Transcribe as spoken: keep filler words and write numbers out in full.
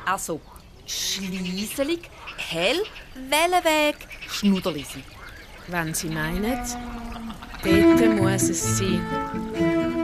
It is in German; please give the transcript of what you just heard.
Also schliesselig, hell, Wellenweg, Schnuderlisi. Wenn Sie meinen, dort muss es sein.